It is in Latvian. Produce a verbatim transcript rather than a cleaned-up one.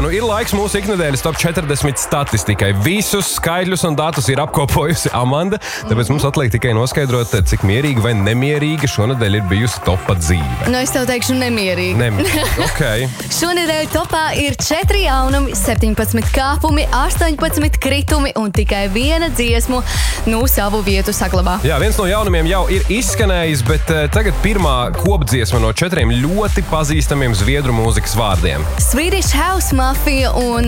nu ir laiks mūsu iknedēļas top četrdesmit statistikai. Visus skaidļus un datus ir apkopojusi Amanda, tāpēc mums atliek tikai noskaidrot, cik mierīga vai nemierīga šonedēļ ir bijusi topa dzīve. Nu, es tev teikšu nemierīgi. Nemierīgi, ok. Šonedēļ topā ir četri jaunumi, septiņpadsmit kāpumi, astoņpadsmit kritumi un tikai viena dziesmu, nu, savu vietu saglabā. Jā, viens no jaunumiem jau ir izskanējis, bet uh, tagad pirmā kopdziesma no četriem ļoti pazīstamiem zviedru mūzikas vārdiem. Swedish House Mafia un